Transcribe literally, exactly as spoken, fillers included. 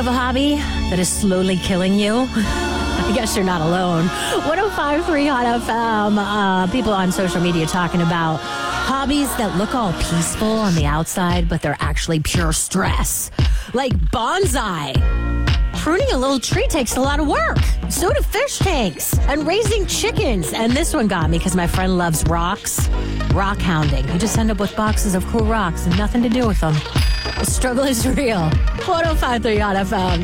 Have a hobby that is slowly killing you? I guess you're not alone. one oh five point three Hot F M. Uh, people on social media talking about hobbies that look all peaceful on the outside, but they're actually pure stress. Like bonsai. Pruning a little tree takes a lot of work. So do fish tanks and raising chickens. And this one got me because my friend loves rocks. Rock hounding. You just end up with boxes of cool rocks and nothing to do with them. The struggle is real. one oh five point three Hot F M.